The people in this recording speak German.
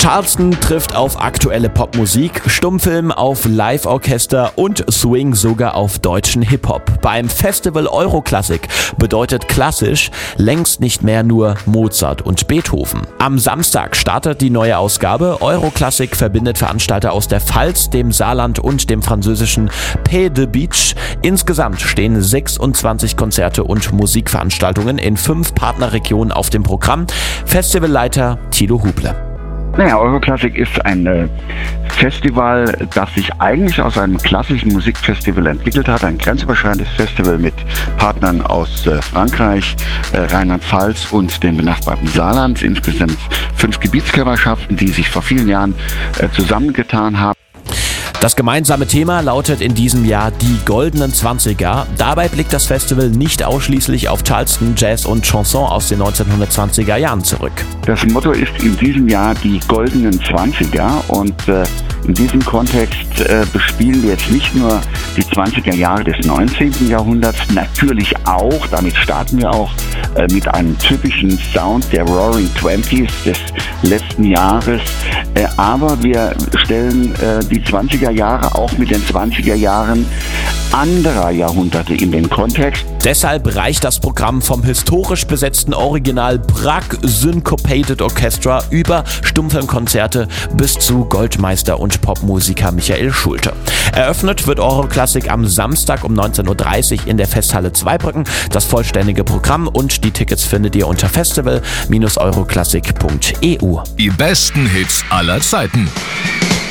Charleston trifft auf aktuelle Popmusik, Stummfilm auf Live-Orchester und Swing sogar auf deutschen Hip-Hop. Beim Festival Euroklassik bedeutet klassisch längst nicht mehr nur Mozart und Beethoven. Am Samstag startet die neue Ausgabe. Euroklassik verbindet Veranstalter aus der Pfalz, dem Saarland und dem französischen Pays de Beach. Insgesamt stehen 26 Konzerte und Musikveranstaltungen in 5 Partnerregionen auf dem Programm. Festivalleiter Thilo Huble. Euroklassik ist ein Festival, das sich eigentlich aus einem klassischen Musikfestival entwickelt hat. Ein grenzüberschreitendes Festival mit Partnern aus Frankreich, Rheinland-Pfalz und dem benachbarten Saarland. Insgesamt 5 Gebietskörperschaften, die sich vor vielen Jahren zusammengetan haben. Das gemeinsame Thema lautet in diesem Jahr die goldenen 20er. Dabei blickt das Festival nicht ausschließlich auf Charleston, Jazz und Chanson aus den 1920er Jahren zurück. Das Motto ist in diesem Jahr die goldenen 20er und in diesem Kontext bespielen wir jetzt nicht nur die 20er Jahre des 19. Jahrhunderts, natürlich auch, damit starten wir auch mit einem typischen Sound der Roaring Twenties des letzten Jahres, aber wir stellen die 20er Jahre auch mit den 20er Jahren anderer Jahrhunderte in den Kontext. Deshalb reicht das Programm vom historisch besetzten Original Prague Syncopated Orchestra über Stummfilmkonzerte bis zu Goldmeister und Popmusiker Michael Schulte. Eröffnet wird Euroklassik am Samstag um 19.30 Uhr in der Festhalle Zweibrücken. Das vollständige Programm und die Tickets findet ihr unter festival-euroklassik.eu. Die besten Hits aller Zeiten.